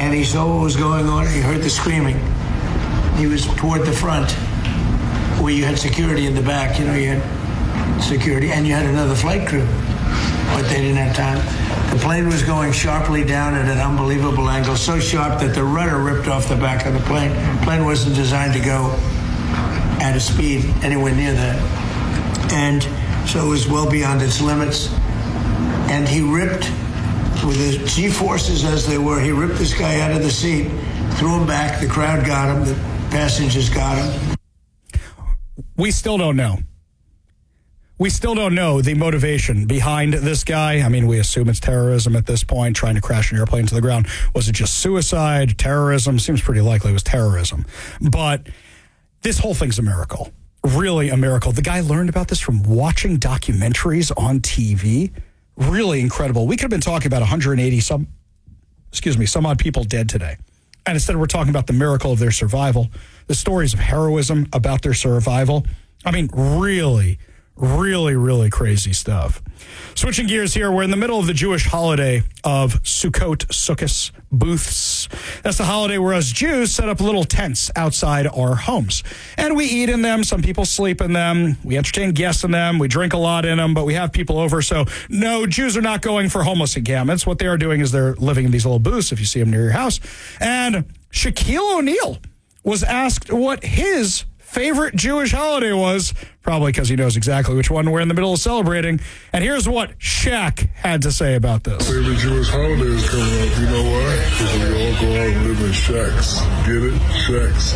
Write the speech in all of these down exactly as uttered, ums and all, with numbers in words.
and he saw what was going on. He heard the screaming. He was toward the front, where you had security in the back. You know, you had security, and you had another flight crew, but they didn't have time. The plane was going sharply down at an unbelievable angle, so sharp that the rudder ripped off the back of the plane. The plane wasn't designed to go at a speed anywhere near that. And so it was well beyond its limits. And he ripped, with the G-forces as they were, he ripped this guy out of the seat, threw him back. The crowd got him. The passengers got him. We still don't know. We still don't know the motivation behind this guy. I mean, we assume it's terrorism at this point, trying to crash an airplane to the ground. Was it just suicide, terrorism? Seems pretty likely it was terrorism. But this whole thing's a miracle. Really a miracle. The guy learned about this from watching documentaries on T V. Really incredible. We could have been talking about one hundred eighty some, excuse me, some odd people dead today. And instead we're talking about the miracle of their survival, the stories of heroism about their survival. I mean, really, really, really crazy stuff. Switching gears here, we're in the middle of the Jewish holiday of Sukkot, Sukkos, booths. That's the holiday where us Jews set up little tents outside our homes. And we eat in them. Some people sleep in them. We entertain guests in them. We drink a lot in them, but we have people over. So no, Jews are not going for homeless encampments. What they are doing is they're living in these little booths if you see them near your house. And Shaquille O'Neal was asked what his favorite Jewish holiday was, probably because he knows exactly which one we're in the middle of celebrating. And here's what Shaq had to say about this. Favorite Jewish holiday is coming up. You know why? Because we all go out and live in shacks. Get it? Shacks.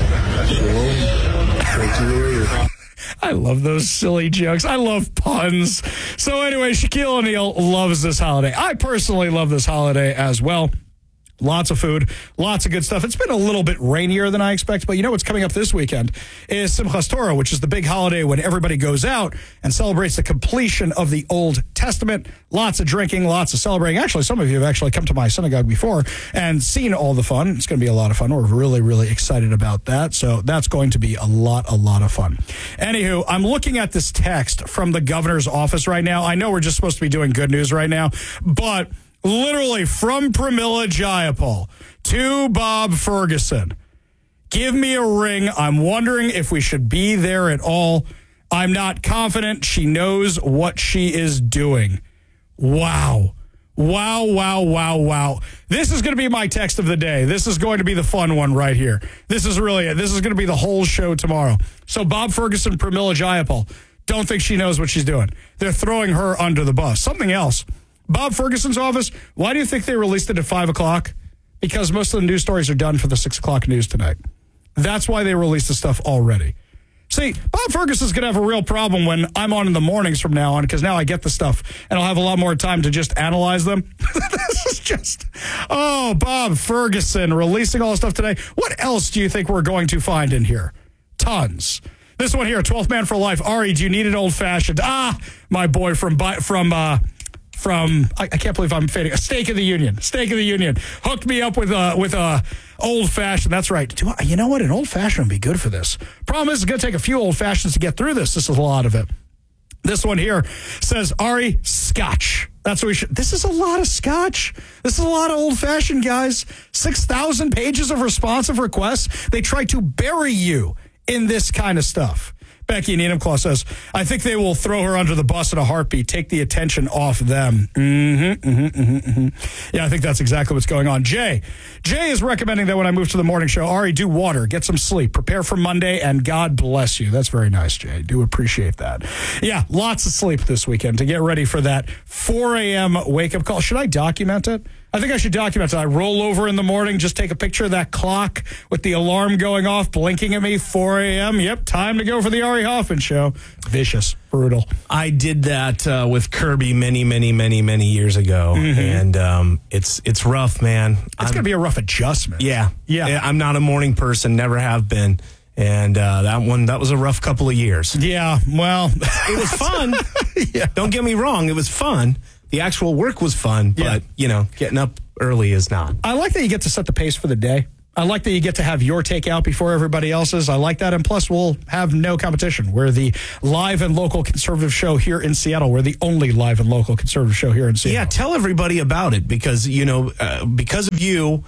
Shalom. Talk to you later. I love those silly jokes. I love puns. So anyway, Shaquille O'Neal loves this holiday. I personally love this holiday as well. Lots of food, lots of good stuff. It's been a little bit rainier than I expected, but you know what's coming up this weekend is Simchas Torah, which is the big holiday when everybody goes out and celebrates the completion of the Old Testament. Lots of drinking, lots of celebrating. Actually, some of you have actually come to my synagogue before and seen all the fun. It's going to be a lot of fun. We're really, really excited about that. So that's going to be a lot, a lot of fun. Anywho, I'm looking at this text from the governor's office right now. I know we're just supposed to be doing good news right now, but literally from Pramila Jayapal to Bob Ferguson. Give me a ring. I'm wondering if we should be there at all. I'm not confident she knows what she is doing. Wow. Wow, wow, wow, wow. This is going to be my text of the day. This is going to be the fun one right here. This is really it. This is going to be the whole show tomorrow. So Bob Ferguson, Pramila Jayapal, don't think she knows what she's doing. They're throwing her under the bus. Something else. Bob Ferguson's office, why do you think they released it at five o'clock? Because most of the news stories are done for the six o'clock news tonight. That's why they released the stuff already. See, Bob Ferguson's going to have a real problem when I'm on in the mornings from now on, because now I get the stuff, and I'll have a lot more time to just analyze them. This is just, oh, Bob Ferguson releasing all the stuff today. What else do you think we're going to find in here? Tons. This one here, twelfth Man for Life. Ari, do you need an old-fashioned? Ah, my boy from, from, uh, From I, I can't believe I'm fading. A State of the Union, State of the Union hooked me up with a with a old fashioned. That's right. Do I, you know what? An old fashioned would be good for this. Problem is, it's going to take a few old fashions to get through this. This is a lot of it. This one here says Ari Scotch. That's what we should. This is a lot of Scotch. This is a lot of old fashioned, guys. Six thousand pages of responsive requests. They try to bury you in this kind of stuff. Becky in Enumclaw says, I think they will throw her under the bus in a heartbeat, take the attention off them. Mm-hmm, mm-hmm, mm-hmm, mm-hmm. Yeah, I think that's exactly what's going on. Jay. Jay is recommending that when I move to the morning show, Ari, do water, get some sleep, prepare for Monday, and God bless you. That's very nice, Jay. Do appreciate that. Yeah, lots of sleep this weekend to get ready for that four a.m. wake-up call. Should I document it? I think I should document it. I roll over in the morning, just take a picture of that clock with the alarm going off, blinking at me, four a.m. Yep, time to go for the Ari Hoffman show. Vicious, brutal. I did that uh, with Kirby many, many, many, many years ago, mm-hmm. and um, it's it's rough, man. It's going to be a rough adjustment. Yeah, yeah. I'm not a morning person, never have been. And uh, that one, that was a rough couple of years. Yeah, well. It was fun. Yeah. Don't get me wrong, it was fun. The actual work was fun, but, yeah. you know, getting up early is not. I like that you get to set the pace for the day. I like that you get to have your takeout before everybody else's. I like that. And plus, we'll have no competition. We're the live and local conservative show here in Seattle. We're the only live and local conservative show here in Seattle. Yeah, tell everybody about it because, you know, uh, because of you,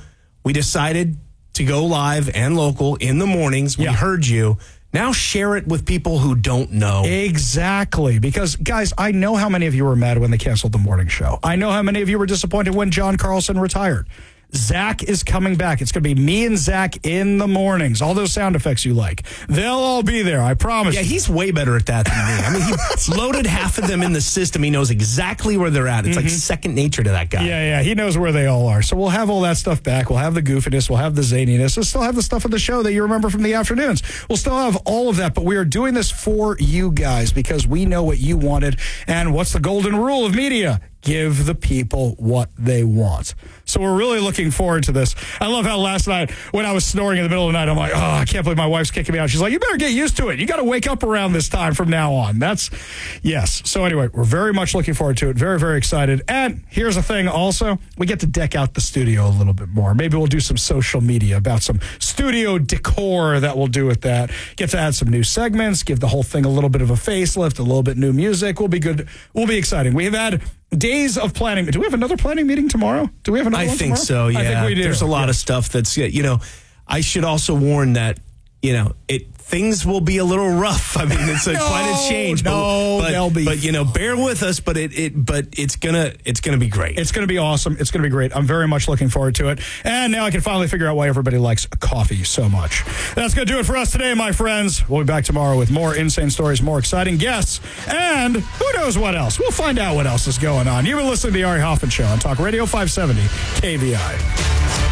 We decided to go live and local in the mornings. We Yeah. heard you. Now share it with people who don't know. Exactly. Because, guys, I know how many of you were mad when they canceled the morning show. I know how many of you were disappointed when John Carlson retired. Zach is coming back. It's going to be me and Zach in the mornings. All those sound effects you like. They'll all be there, I promise Yeah, you. he's way better at that than me. I mean, he loaded half of them in the system. He knows exactly where they're at. It's like second nature to that guy. Yeah, yeah, he knows where they all are. So we'll have all that stuff back. We'll have the goofiness. We'll have the zaniness. We'll still have the stuff of the show that you remember from the afternoons. We'll still have all of that, but we are doing this for you guys because we know what you wanted. And what's the golden rule of media? Give the people what they want. So we're really looking forward to this. I love how last night when I was snoring in the middle of the night, I'm like, oh, I can't believe my wife's kicking me out. She's like, you better get used to it. You got to wake up around this time from now on. That's, yes. So anyway, we're very much looking forward to it. Very, very excited. And here's the thing also, we get to deck out the studio a little bit more. Maybe we'll do some social media about some studio decor that we'll do with that. Get to add some new segments, give the whole thing a little bit of a facelift, a little bit new music. We'll be good. We'll be exciting. We have had days of planning. Do we have another planning meeting tomorrow? Do we have another I one think tomorrow? so, yeah. I think we do. There's a lot Yeah. of stuff that's, you know, I should also warn that, you know, it things will be a little rough. I mean, it's a, No, quite a change. no, but, they'll be but you know, bear with us. But it, it but it's gonna it's gonna be great. It's going to be awesome. It's going to be great. I'm very much looking forward to it. And now I can finally figure out why everybody likes coffee so much. That's going to do it for us today, my friends. We'll be back tomorrow with more insane stories, more exciting guests, and who knows what else. We'll find out what else is going on. You've been listening to the Ari Hoffman Show on Talk Radio five seventy K V I.